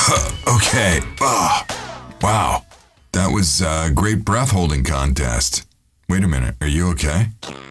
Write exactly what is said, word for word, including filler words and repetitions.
Okay. Oh, wow. That was a great breath holding contest. Wait a minute. Are you okay?